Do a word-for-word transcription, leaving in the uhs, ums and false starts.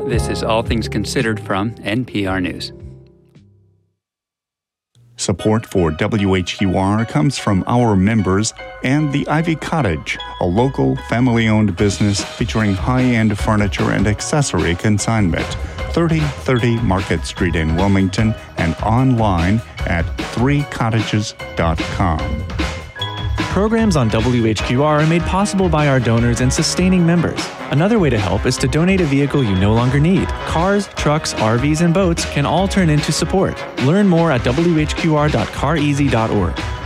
This is All Things Considered from N P R News. Support for W H Q R comes from our members and the Ivy Cottage, a local family-owned business featuring high-end furniture and accessory consignment. thirty thirty Market Street in Wilmington and online at three cottages dot com. Programs on W H Q R are made possible by our donors and sustaining members. Another way to help is to donate a vehicle you no longer need. Cars, trucks, R Vs, and boats can all turn into support. Learn more at W H Q R dot car easy dot org.